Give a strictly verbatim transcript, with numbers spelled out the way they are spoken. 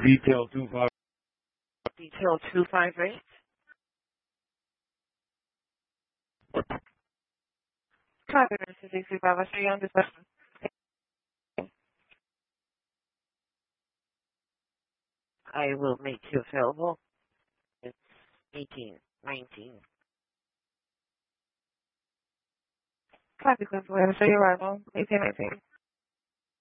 Detail two five. Detail two five eight. Copy, Mister six two five. I'll show you on this button. I will make you available. It's eighteen, nineteen. Copy, Cliff. We're going to show you arrival. eighteen, nineteen.